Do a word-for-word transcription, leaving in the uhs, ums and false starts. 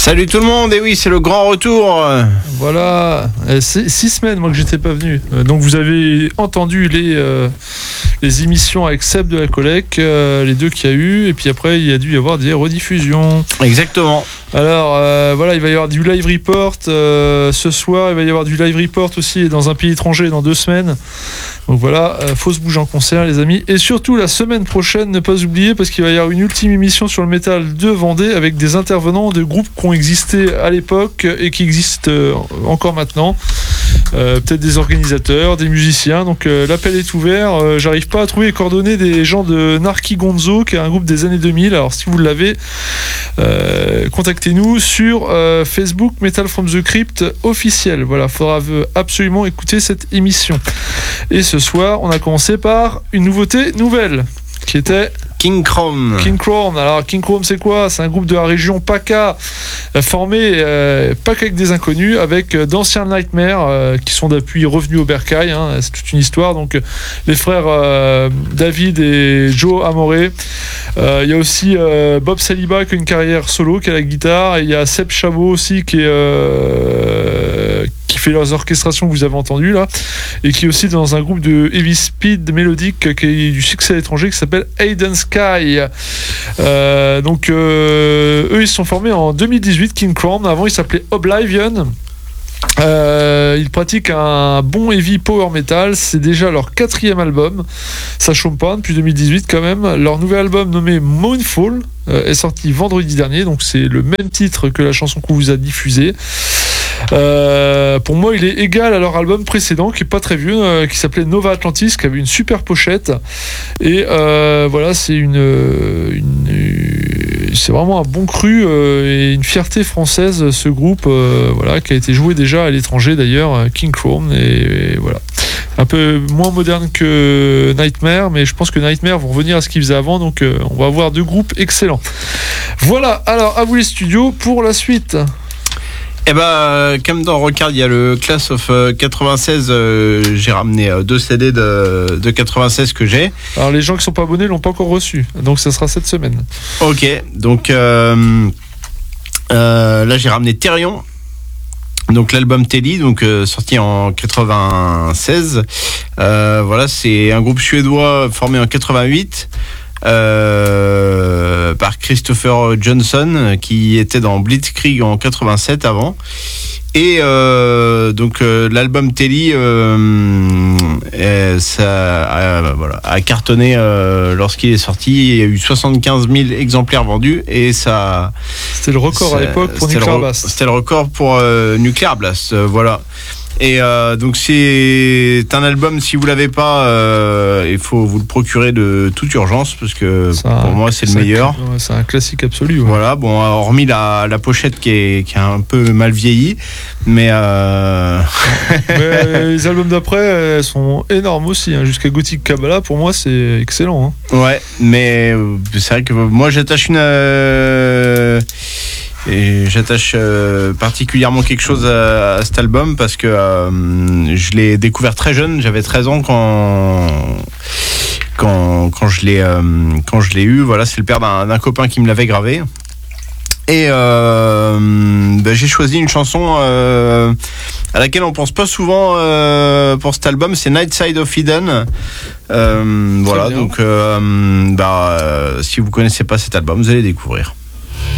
Salut tout le monde, et oui, c'est le grand retour. Voilà, c'est six semaines moi que j'étais pas venu. Donc vous avez entendu les euh, les émissions avec Seb de la Collec, euh, les deux qu'il y a eu, et puis après il y a dû y avoir des rediffusions. Exactement. Alors euh, voilà, il va y avoir du live report euh, ce soir, il va y avoir du live report aussi dans un pays étranger dans deux semaines. Donc voilà, euh, faut se bouger en concert les amis. Et surtout la semaine prochaine, ne pas oublier, parce qu'il va y avoir une ultime émission sur le métal de Vendée avec des intervenants de groupes qui ont existé à l'époque et qui existent euh, encore maintenant. Euh, peut-être des organisateurs, des musiciens. Donc euh, l'appel est ouvert. Euh, j'arrive pas à trouver les coordonnées des gens de Narky Gonzo, qui est un groupe des années deux mille. Alors si vous l'avez, euh, contactez-nous sur euh, Facebook Metal from the Crypt officiel. Voilà, faudra absolument écouter cette émission. Et ce soir, on a commencé par une nouveauté nouvelle qui était King Chrome. King Chrome. Alors King Chrome, c'est quoi ? C'est un groupe de la région PACA euh, formé euh, pas qu'avec des inconnus, avec euh, d'anciens Nightmare euh, qui sont depuis revenus au Bercail. Hein, c'est toute une histoire. Donc euh, les frères euh, David et Joe Amore. Euh, il y a aussi euh, Bob Saliba qui a une carrière solo, qui a la guitare. Et il y a Seb Chabot aussi qui est euh, qui fait leurs orchestrations que vous avez entendues là, et qui est aussi dans un groupe de heavy speed mélodique qui est du succès à l'étranger, qui s'appelle Hayden Sky. Euh, donc euh, eux ils se sont formés en deux mille dix-huit, King Crown. Avant ils s'appelaient Oblivion. Euh, ils pratiquent un bon heavy power metal. C'est déjà leur quatrième album, ça chôme pas depuis deux mille dix-huit quand même. Leur nouvel album nommé Moonfall euh, est sorti vendredi dernier, donc c'est le même titre que la chanson qu'on vous a diffusée. Euh, pour moi il est égal à leur album précédent qui est pas très vieux, euh, qui s'appelait Nova Atlantis, qui avait une super pochette. Et euh, voilà, c'est une, une c'est vraiment un bon cru euh, et une fierté française, ce groupe euh, voilà, qui a été joué déjà à l'étranger d'ailleurs, King Chrome. Et, et voilà, un peu moins moderne que Nightmare, mais je pense que Nightmare vont revenir à ce qu'ils faisaient avant, donc euh, on va avoir deux groupes excellents. Voilà, alors à vous les studios pour la suite. Eh ben, comme dans Rockard, il y a le Class of quatre-vingt-seize. Euh, j'ai ramené euh, deux C D de, de quatre-vingt-seize que j'ai. Alors les gens qui sont pas abonnés l'ont pas encore reçu, donc ça sera cette semaine. Ok, donc euh, euh, là j'ai ramené Therion. Donc l'album Telly, donc euh, sorti en quatre-vingt-seize. Euh, voilà, c'est un groupe suédois formé en quatre-vingt-huit. Euh, par Christopher Johnson, qui était dans Blitzkrieg en quatre-vingt-sept avant. Et euh, donc euh, l'album Telly euh, euh, ça a, voilà, a cartonné euh, lorsqu'il est sorti. Il y a eu soixante-quinze mille exemplaires vendus, et ça c'était le record ça, à l'époque pour Nuclear Blast. C'était le record pour euh, Nuclear Blast, euh, voilà. Et euh, donc c'est un album, si vous l'avez pas, euh, il faut vous le procurer de toute urgence, parce que ça, pour moi c'est le meilleur. Un, c'est un classique absolu. Ouais. Voilà, bon, hormis la, la pochette qui est, qui est un peu mal vieillie, mais, euh... mais les albums d'après elles sont énormes aussi, hein. Jusqu'à Gothic Kabbalah, pour moi c'est excellent. Hein. Ouais, mais c'est vrai que moi j'attache une... Euh... Et j'attache euh, particulièrement quelque chose à, à cet album, parce que euh, je l'ai découvert très jeune, j'avais treize ans quand quand quand je l'ai euh, quand je l'ai eu. Voilà, c'est le père d'un, d'un copain qui me l'avait gravé. Et euh, ben j'ai choisi une chanson euh, à laquelle on pense pas souvent euh, pour cet album, c'est Night Side of Eden. Euh, voilà, donc euh, bah, si vous connaissez pas cet album, vous allez découvrir.